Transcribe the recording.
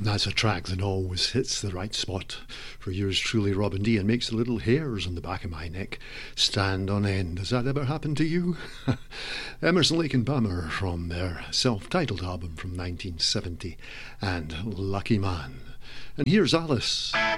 That's a track that always hits the right spot for yours truly, Robin D, and makes the little hairs on the back of my neck stand on end. Has that ever happened to you? Emerson, Lake and Palmer from their self-titled album from 1970, and Lucky Man. And here's Alice.